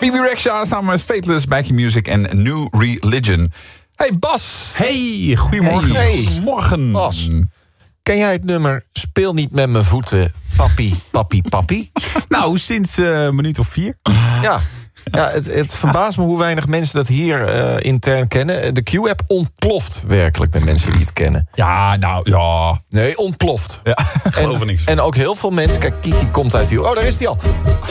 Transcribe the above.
Bibi Rexha samen met Fateless, Back in Music en New Religion. Hey Bas. Hey, goedemorgen. Hey. Morgen. Bas, ken jij het nummer Speel niet met mijn voeten, papi, papi, papi? Nou, sinds een minuut of 4. Ja, het verbaast me hoe weinig mensen dat hier intern kennen. De Q-app ontploft werkelijk bij mensen die het kennen. Ja, nou, ja. Nee, ontploft. Ja, geloof er niks van. En ook heel veel mensen... Kijk, Kiki komt uit hier. Oh, daar is hij al.